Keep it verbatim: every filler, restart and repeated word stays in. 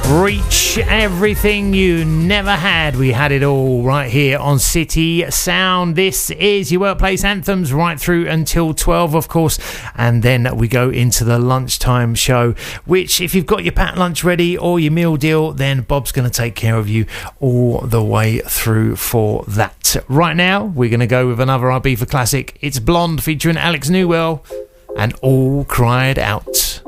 Reach, everything you never had. We had it all right here on City Sound. This is your workplace anthems right through until twelve, of course. And then we go into the lunchtime show, which if you've got your packed lunch ready or your meal deal, then Bob's going to take care of you all the way through for that. Right now, we're going to go with another R B for classic. It's Blonde featuring Alex Newell and All Cried Out.